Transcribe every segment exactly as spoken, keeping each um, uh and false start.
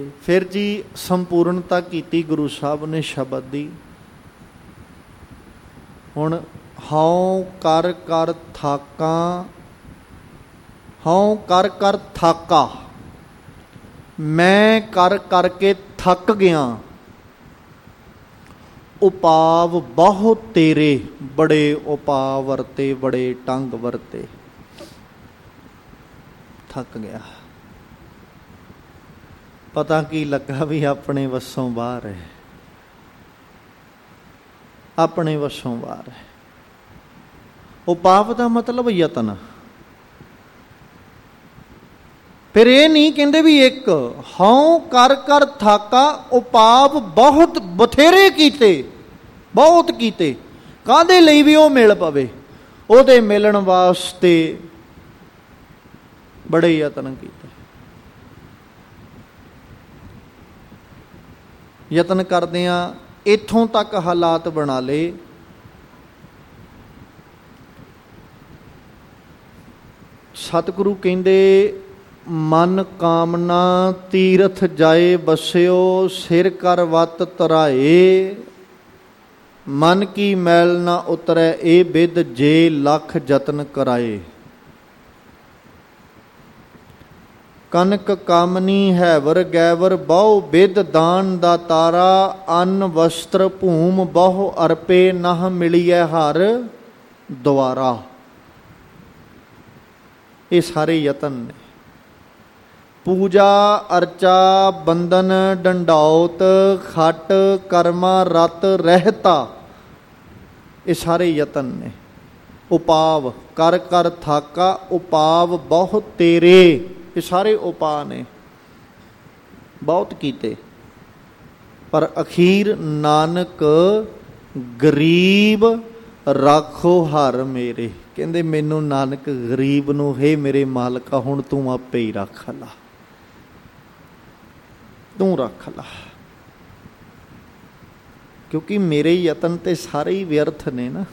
ਫਿਰ ਜੀ ਸੰਪੂਰਨਤਾ ਕੀਤੀ ਗੁਰੂ ਸਾਹਿਬ ਨੇ ਸ਼ਬਦ ਦੀ। ਹੁਣ ਹਉ ਕਰ ਕਰ ਥਾਕਾਂ, ਹਉ ਕਰ ਕਰ ਥਾਕਾ, ਮੈਂ ਕਰ ਕਰਕੇ ਥੱਕ ਗਿਆ। ਉਪਾਵ ਬਹੁਤ ਤੇਰੇ, ਬੜੇ ਉਪਾਅ ਵਰਤੇ, ਬੜੇ ਟੰਗ ਵਰਤੇ। ਥੱਕ ਗਿਆ। ਪਤਾ ਕੀ ਲੱਗਾ ਵੀ ਆਪਣੇ ਵੱਸੋਂ ਬਾਹਰ ਹੈ, ਆਪਣੇ ਵੱਸੋਂ ਬਾਹਰ ਹੈ। ਉਪਾਵ ਦਾ ਮਤਲਬ ਯਤਨ। ਫਿਰ ਇਹ ਨਹੀਂ ਕਹਿੰਦੇ ਵੀ ਇੱਕ, ਹਉ ਕਰ ਕਰ ਥਾਕਾ, ਉਪਾਵ ਬਹੁਤ ਬਥੇਰੇ ਕੀਤੇ, ਬਹੁਤ ਕੀਤੇ। ਕਾਹਦੇ ਲਈ ਵੀ ਉਹ ਮਿਲ ਪਵੇ, ਉਹਦੇ ਮਿਲਣ ਵਾਸਤੇ ਬੜੇ ਯਤਨ ਕੀਤੇ। ਯਤਨ ਕਰਦਿਆਂ ਇੱਥੋਂ ਤੱਕ ਹਾਲਾਤ ਬਣਾ ਲਏ, ਸਤਿਗੁਰੂ ਕਹਿੰਦੇ ਮਨ ਕਾਮਨਾ ਤੀਰਥ ਜਾਏ ਬਸਿਓ, ਸਿਰ ਕਰ ਵੱਤ ਤਰਾਏ। ਮਨ ਕੀ ਮੈਲ ਨਾ ਉਤਰੈ ਇਹ ਬਿਦ, ਜੇ ਲੱਖ ਯਤਨ ਕਰਾਏ। ਕਨਕ ਕਾਮਨੀ ਹੈਵਰ ਗੈਵਰ ਬਹੁ ਬਿਦ, ਦਾਨ ਦਾ ਤਾਰਾ ਅੰਨ ਵਸਤਰ ਭੂਮ ਬਹੁ ਅਰਪੇ, ਨਹ ਮਿਲੀਐ ਹਰ ਦੁਆਰਾ। ਇਹ ਸਾਰੇ ਯਤਨ ਨੇ। ਪੂਜਾ ਅਰਚਾ ਬੰਦਨ ਡੰਡੌਤ, ਖਟ ਕਰਮਾ ਰਤ ਰਹਿਤਾ, ਇਹ ਸਾਰੇ ਯਤਨ ਨੇ। ਉਪਾਵ ਕਰ ਕਰ ਥਾਕਾ, ਉਪਾਵ ਬਹੁਤ ਤੇਰੇ, ਇਹ ਸਾਰੇ ਉਪਾਅ ਨੇ, ਬਹੁਤ ਕੀਤੇ। ਪਰ ਅਖੀਰ ਨਾਨਕ ਗਰੀਬ ਰਾਖੋ ਹਰ ਮੇਰੇ। ਕਹਿੰਦੇ ਮੈਨੂੰ ਨਾਨਕ ਗਰੀਬ ਨੂੰ, ਹੇ ਮੇਰੇ ਮਾਲਕਾ ਹੁਣ ਤੂੰ ਆਪੇ ਹੀ ਰੱਖ ਲਾ, ਤੂੰ ਰੱਖ ਲਾ। ਕਿਉਂਕਿ ਮੇਰੇ ਯਤਨ ਤੇ ਸਾਰੇ ਹੀ ਵਿਅਰਥ ਨੇ ਨਾ।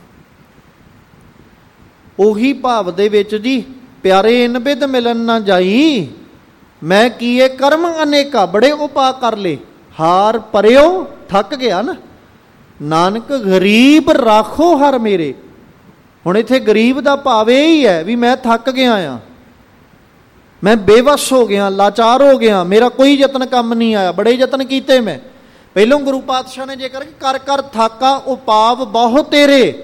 ਉਹੀ ਭਾਵ ਦੇ ਵਿੱਚ ਜੀ, ਪਿਆਰੇ ਇਨ ਬਿਦ ਮਿਲਣ ਨਾ ਜਾਈ, ਮੈਂ ਕੀਏ ਕਰਮ ਅਨੇਕਾ, ਬੜੇ ਉਪਾਅ ਕਰ ਲਏ, ਹਾਰ ਪਰਿਓ, ਥੱਕ ਗਿਆ ਨਾ। ਨਾਨਕ ਗਰੀਬ ਰਾਖੋ ਹਰ ਮੇਰੇ। ਹੁਣ ਇੱਥੇ ਗਰੀਬ ਦਾ ਭਾਵ ਇਹ ਹੀ ਹੈ ਵੀ ਮੈਂ ਥੱਕ ਗਿਆ ਆ, ਮੈਂ ਬੇਵੱਸ ਹੋ ਗਿਆ, ਲਾਚਾਰ ਹੋ ਗਿਆ, ਮੇਰਾ ਕੋਈ ਯਤਨ ਕੰਮ ਨਹੀਂ ਆਇਆ, ਬੜੇ ਯਤਨ ਕੀਤੇ ਮੈਂ। ਪਹਿਲੋਂ ਗੁਰੂ ਪਾਤਸ਼ਾਹ ਨੇ ਜੇਕਰ ਕਰ ਕਰ ਥਾਕਾ, ਉਪਾਵ ਬਹੁਤ ਤੇਰੇ,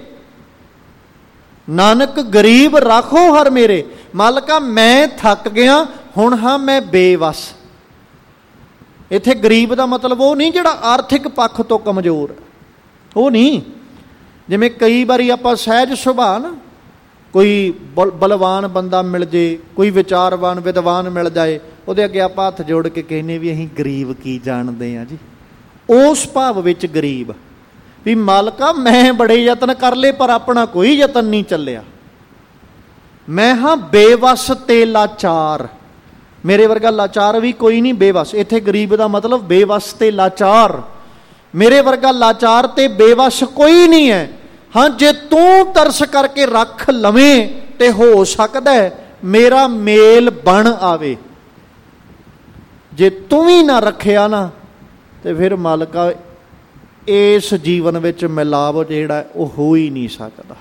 ਨਾਨਕ ਗਰੀਬ ਰਾਖੋ ਹਰ ਮੇਰੇ। ਮਾਲਕਾ ਮੈਂ ਥੱਕ ਗਿਆ, ਹੁਣ ਹਾਂ ਮੈਂ ਬੇਵੱਸ। ਇੱਥੇ ਗਰੀਬ ਦਾ ਮਤਲਬ ਉਹ ਨਹੀਂ ਜਿਹੜਾ ਆਰਥਿਕ ਪੱਖ ਤੋਂ ਕਮਜ਼ੋਰ, ਉਹ ਨਹੀਂ। ਜਿਵੇਂ ਕਈ ਵਾਰੀ ਆਪਾਂ ਸਹਿਜ ਸੁਭਾਅ ਨਾ, ਕੋਈ ਬਲ ਬਲਵਾਨ ਬੰਦਾ ਮਿਲ ਜੇ, ਕੋਈ ਵਿਚਾਰਵਾਨ ਵਿਦਵਾਨ ਮਿਲ ਜਾਏ, ਉਹਦੇ ਅੱਗੇ ਆਪਾਂ ਹੱਥ ਜੋੜ ਕੇ ਕਹਿੰਦੇ ਵੀ ਅਸੀਂ ਗਰੀਬ ਕੀ ਜਾਣਦੇ ਹਾਂ ਜੀ। ਉਸ ਭਾਵ ਵਿੱਚ ਗਰੀਬ ਵੀ ਮਾਲਕਾ ਮੈਂ ਬੜੇ ਯਤਨ ਕਰ ਲਏ ਪਰ ਆਪਣਾ ਕੋਈ ਯਤਨ ਨਹੀਂ ਚੱਲਿਆ, ਮੈਂ ਹਾਂ ਬੇਵੱਸ ਤੇ ਲਾਚਾਰ। ਮੇਰੇ ਵਰਗਾ ਲਾਚਾਰ ਵੀ ਕੋਈ ਨਹੀਂ, ਬੇਵੱਸ। ਇੱਥੇ ਗਰੀਬ ਦਾ ਮਤਲਬ ਬੇਵੱਸ ਤੇ ਲਾਚਾਰ। ਮੇਰੇ ਵਰਗਾ ਲਾਚਾਰ ਤੇ ਬੇਵੱਸ ਕੋਈ ਨਹੀਂ ਹੈ। ਹਾਂ ਜੇ ਤੂੰ ਤਰਸ ਕਰਕੇ ਰੱਖ ਲਵੇਂ ਤੇ ਹੋ ਸਕਦਾ ਮੇਰਾ ਮੇਲ ਬਣ ਆਵੇ। ਜੇ ਤੂੰ ਵੀ ਨਾ ਰੱਖਿਆ ਨਾ ਤੇ ਫਿਰ ਮਾਲਕਾ ਇਸ ਜੀਵਨ ਵਿੱਚ ਮਿਲਾਪ ਜਿਹੜਾ ਉਹ ਹੋ ਹੀ ਨਹੀਂ ਸਕਦਾ।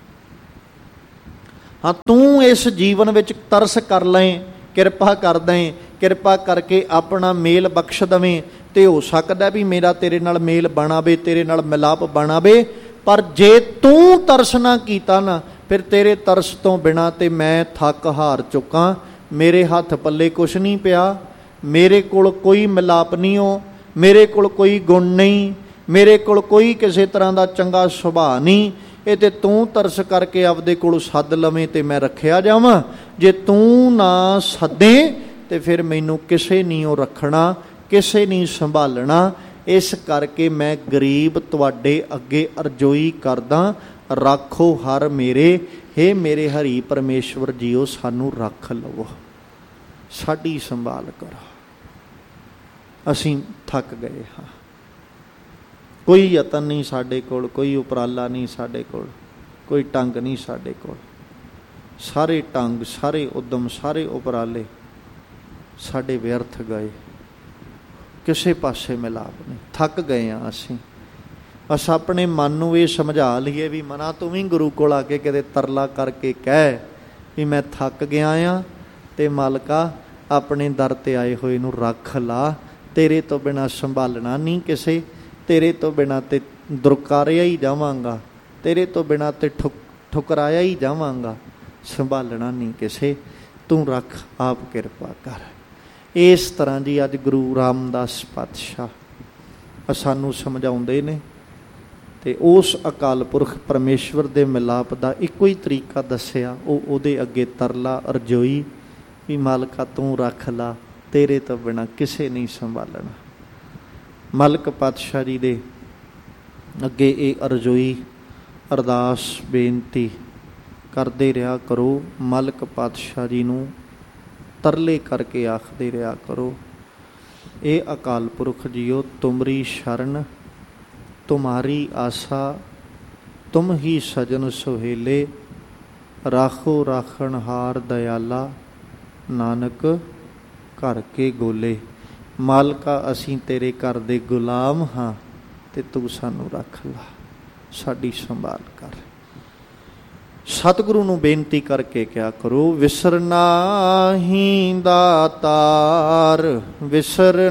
ਹਾਂ ਤੂੰ ਇਸ ਜੀਵਨ ਵਿੱਚ ਤਰਸ ਕਰ ਲਏ, ਕਿਰਪਾ ਕਰ ਦੇਂ, ਕਿਰਪਾ ਕਰਕੇ ਆਪਣਾ ਮੇਲ ਬਖਸ਼ ਦੇਵੇਂ, ਤੇ ਹੋ ਸਕਦਾ ਵੀ ਮੇਰਾ ਤੇਰੇ ਨਾਲ ਮੇਲ ਬਣਾਵੇ, ਤੇਰੇ ਨਾਲ ਮਿਲਾਪ ਬਣਾਵੇ। ਪਰ ਜੇ ਤੂੰ ਤਰਸ ਨਾ ਕੀਤਾ ਨਾ, ਫਿਰ ਤੇਰੇ ਤਰਸ ਤੋਂ ਬਿਨਾਂ ਤੇ ਮੈਂ ਥੱਕ ਹਾਰ ਚੁੱਕਾਂ, ਮੇਰੇ ਹੱਥ ਪੱਲੇ ਕੁਛ ਨਹੀਂ ਪਿਆ, ਮੇਰੇ ਕੋਲ ਕੋਈ ਮਿਲਾਪ ਨਹੀਂ ਹੋ, ਮੇਰੇ ਕੋਲ ਕੋਈ ਗੁਣ ਨਹੀਂ, ਮੇਰੇ ਕੋਲ ਕੋਈ ਕਿਸੇ ਤਰ੍ਹਾਂ ਦਾ ਚੰਗਾ ਸੁਭਾਅ ਨਹੀਂ। ਇਹ ਤੇ ਤੂੰ ਤਰਸ ਕਰਕੇ ਆਪਦੇ ਕੋਲ ਸੱਦ ਲਵੇਂ ਤੇ ਮੈਂ ਰੱਖਿਆ ਜਾਵਾਂ। ਜੇ ਤੂੰ ਨਾ ਸੱਦੇ ਤੇ ਫਿਰ ਮੈਨੂੰ ਕਿਸੇ ਨਹੀਂ ਉਹ ਰੱਖਣਾ, ਕਿਸੇ ਨਹੀਂ ਸੰਭਾਲਣਾ। ਇਸ ਕਰਕੇ ਮੈਂ ਗਰੀਬ ਤੁਹਾਡੇ ਅੱਗੇ ਅਰਜ਼ੋਈ ਕਰਦਾ, ਰੱਖੋ ਹਰ ਮੇਰੇ। ਹੇ ਮੇਰੇ ਹਰੀ ਪਰਮੇਸ਼ਵਰ ਜੀਓ, ਸਾਨੂੰ ਰੱਖ ਲਵੋ, ਸਾਡੀ ਸੰਭਾਲ ਕਰੋ। ਅਸੀਂ ਥੱਕ ਗਏ ਹਾਂ, ਕੋਈ ਯਤਨ ਨਹੀਂ ਸਾਡੇ ਕੋਲ, ਕੋਈ ਉਪਰਾਲਾ ਨਹੀਂ ਸਾਡੇ ਕੋਲ, ਕੋਈ ਢੰਗ ਨਹੀਂ ਸਾਡੇ ਕੋਲ। ਸਾਰੇ ਢੰਗ, ਸਾਰੇ ਉਦਮ, ਸਾਰੇ ਉਪਰਾਲੇ ਸਾਡੇ ਵਿਅਰਥ ਗਏ। ਕਿਸੇ ਪਾਸੇ ਮਿਲਾਪ ਨਹੀਂ। ਥੱਕ ਗਏ ਹਾਂ ਅਸੀਂ। ਬਸ ਆਪਣੇ ਮਨ ਨੂੰ ਇਹ ਸਮਝਾ ਲਈਏ ਵੀ ਮਨਾ ਤੂੰ ਵੀ ਗੁਰੂ ਕੋਲ ਆ ਕੇ ਕਿਤੇ ਤਰਲਾ ਕਰਕੇ ਕਹਿ ਵੀ ਮੈਂ ਥੱਕ ਗਿਆ ਹਾਂ ਅਤੇ ਮਾਲਕਾ ਆਪਣੇ ਦਰ 'ਤੇ ਆਏ ਹੋਏ ਨੂੰ ਰੱਖ ਲਾ। ਤੇਰੇ ਤੋਂ ਬਿਨਾਂ ਸੰਭਾਲਣਾ ਨਹੀਂ ਕਿਸੇ, ਤੇਰੇ ਤੋਂ ਬਿਨਾਂ ਤੇ ਦੁਰਕਾਰਿਆ ਹੀ ਜਾਵਾਂਗਾ, ਤੇਰੇ ਤੋਂ ਬਿਨਾਂ ਤੇ ਠੁਕ ਠੁਕਰਾਇਆ ਹੀ ਜਾਵਾਂਗਾ, ਸੰਭਾਲਣਾ ਨਹੀਂ ਕਿਸੇ, ਤੂੰ ਰੱਖ ਆਪ ਕਿਰਪਾ ਕਰ। ਇਸ ਤਰ੍ਹਾਂ ਜੀ ਅੱਜ ਗੁਰੂ ਰਾਮਦਾਸ ਪਾਤਸ਼ਾਹ ਸਾਨੂੰ ਸਮਝਾਉਂਦੇ ਨੇ ਅਤੇ ਉਸ ਅਕਾਲ ਪੁਰਖ ਪਰਮੇਸ਼ਵਰ ਦੇ ਮਿਲਾਪ ਦਾ ਇੱਕੋ ਹੀ ਤਰੀਕਾ ਦੱਸਿਆ। ਉਹ ਉਹਦੇ ਅੱਗੇ ਤਰਲਾ ਅਰਜ਼ੋਈ ਵੀ ਮਾਲਕਾ ਤੂੰ ਰੱਖ ਲਾ, ਤੇਰੇ ਤੋਂ ਬਿਨਾਂ ਕਿਸੇ ਨਹੀਂ ਸੰਭਾਲਣਾ। ਮਲਕ ਪਾਤਸ਼ਾਹ ਜੀ ਦੇ ਅੱਗੇ ਇਹ ਅਰਜ਼ੋਈ ਅਰਦਾਸ ਬੇਨਤੀ ਕਰਦੇ ਰਿਹਾ ਕਰੋ। ਮਲਕ ਪਾਤਸ਼ਾਹ ਜੀ ਨੂੰ ਤਰਲੇ ਕਰਕੇ ਆਖਦੇ ਰਿਹਾ ਕਰੋ, ਇਹ ਅਕਾਲ ਪੁਰਖ ਜੀਓ ਤੁਮਰੀ ਸ਼ਰਨ ਤੁਮਾਰੀ ਆਸਾ, ਤੁਮ ਹੀ ਸਜਨ ਸੁਹੇਲੇ, ਰਾਖੋ ਰਾਖਣਹਾਰ ਦਇਆਲਾ, ਨਾਨਕ ਘਰ ਕੇ ਗੋਲੇ। ਮਾਲਕਾ ਅਸੀਂ ਤੇਰੇ ਘਰ ਦੇ ਗੁਲਾਮ ਹਾਂ ਅਤੇ ਤੂੰ ਸਾਨੂੰ ਰੱਖ ਲਾ, ਸਾਡੀ ਸੰਭਾਲ ਕਰ। ਸਤਿਗੁਰੂ ਨੂੰ ਬੇਨਤੀ ਕਰਕੇ ਕਿਹਾ ਕਰੋ, ਵਿਸਰ ਨਾਹੀਂ ਦਾਤਾਰ, ਵਿਸਰ